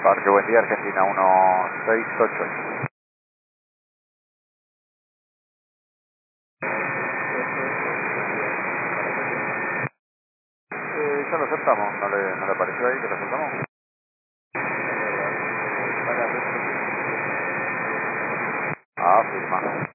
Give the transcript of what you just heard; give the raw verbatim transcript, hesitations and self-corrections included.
Parque Buen Día, Argentina uno seis ocho. Eh, ya lo aceptamos, ¿no le, no le pareció ahí que lo aceptamos? Ah, firma.